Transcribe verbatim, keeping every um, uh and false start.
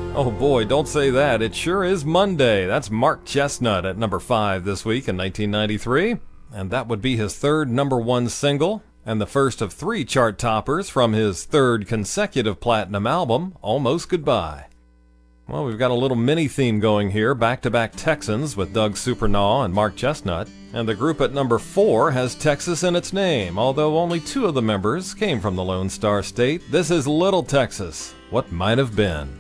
Oh boy, don't say that. It sure is Monday. That's Mark Chestnut at number five this week in nineteen ninety-three. And that would be his third number one single, and the first of three chart toppers from his third consecutive platinum album, Almost Goodbye. Well, we've got a little mini theme going here, back-to-back Texans with Doug Supernaw and Mark Chestnut. And the group at number four has Texas in its name, although only two of the members came from the Lone Star State. This is Little Texas, What Might Have Been.